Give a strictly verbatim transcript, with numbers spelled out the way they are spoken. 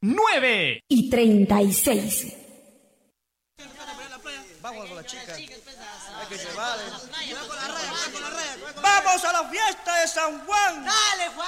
nueve y treinta y seis. Vamos con la chica. Hay que llevarle. Vamos a la fiesta de San Juan. Dale, Juan.